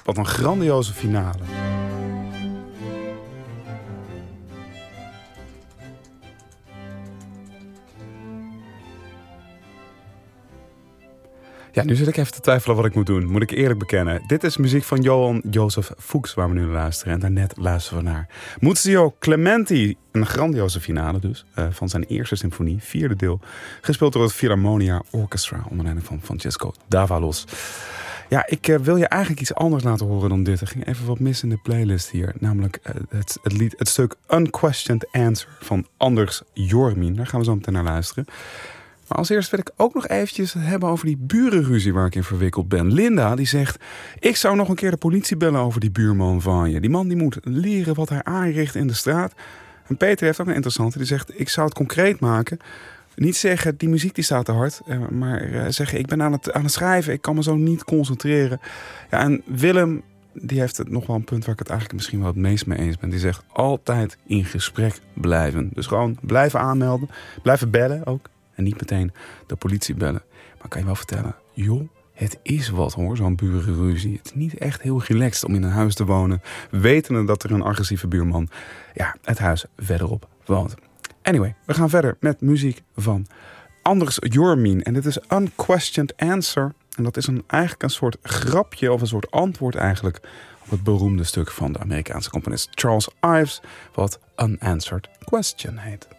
Wat een grandioze finale. Ja, nu zit ik even te twijfelen wat ik moet doen. Moet ik eerlijk bekennen. Dit is muziek van Johann Joseph Fuchs, waar we nu naar luisteren. En daarnet luisteren we naar Muzio Clementi. Een grandioze finale dus. Van zijn eerste symfonie, 4e deel. Gespeeld door het Philharmonia Orchestra. Onder leiding van Francesco D'Avalos. Ja, ik wil je eigenlijk iets anders laten horen dan dit. Er ging even wat mis in de playlist hier. Namelijk het stuk Unquestioned Answer van Anders Jormin. Daar gaan we zo meteen naar luisteren. Maar als eerst wil ik ook nog eventjes hebben over die burenruzie waar ik in verwikkeld ben. Linda die zegt, ik zou nog een keer de politie bellen over die buurman van je. Die man die moet leren wat hij aanricht in de straat. En Peter heeft ook een interessante. Die zegt, ik zou het concreet maken. Niet zeggen, die muziek die staat te hard. Maar zeggen, ik ben aan het schrijven. Ik kan me zo niet concentreren. Ja, en Willem, die heeft het nog wel een punt waar ik het eigenlijk misschien wel het meest mee eens ben. Die zegt, altijd in gesprek blijven. Dus gewoon blijven aanmelden. Blijven bellen ook. En niet meteen de politie bellen. Maar kan je wel vertellen, joh, het is wat hoor, zo'n burenruzie. Het is niet echt heel relaxed om in een huis te wonen. Wetende dat er een agressieve buurman het huis verderop woont. Anyway, we gaan verder met muziek van Anders Jormin. En dit is Unquestioned Answer. En dat is eigenlijk een soort grapje of een soort antwoord eigenlijk op het beroemde stuk van de Amerikaanse componist Charles Ives, wat Unanswered Question heet.